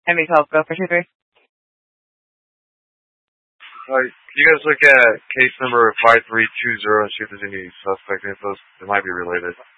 MB12, go for 2-3. Can you guys look at case number 5320 and see if there's any suspect info that might be related?